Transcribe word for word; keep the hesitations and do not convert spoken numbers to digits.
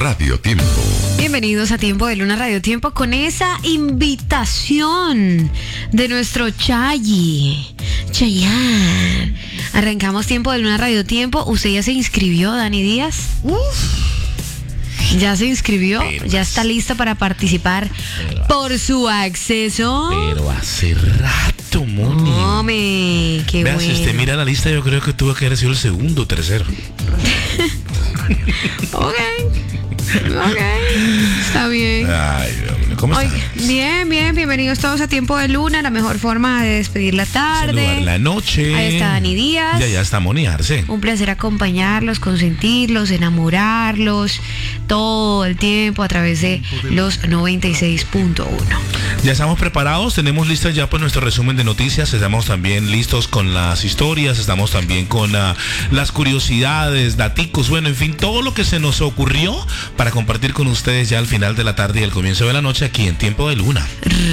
Radio Tiempo. Bienvenidos a Tiempo de Luna Radio Tiempo con esa invitación de nuestro Chayi. Chayanne. Arrancamos Tiempo de Luna Radio Tiempo. ¿Usted ya se inscribió, Dani Díaz? Uf. ¿Ya se inscribió? Pero ¿ya está lista para participar pero, por su acceso? Pero hace rato, Moni. Hombre, qué Vea, bueno. Si usted mira la lista, yo creo que tuvo que haber sido el segundo o tercero. Ok. Ok. Está bien. Ay, ¿cómo Oye, están? bien, bien. Bienvenidos todos a Tiempo de Luna, la mejor forma de despedir la tarde. Saludar la noche. Ahí está Dani Díaz. Ya, ya está Moni Arce. Un placer acompañarlos, consentirlos, enamorarlos todo el tiempo a través de los noventa y seis punto uno. Ya estamos preparados, tenemos listas ya pues nuestro resumen de noticias, estamos también listos con las historias, estamos también con uh, las curiosidades, daticos, bueno, en fin, todo lo que se nos ocurrió para compartir con ustedes ya al final de la tarde y al comienzo de la noche aquí en Tiempo de Luna.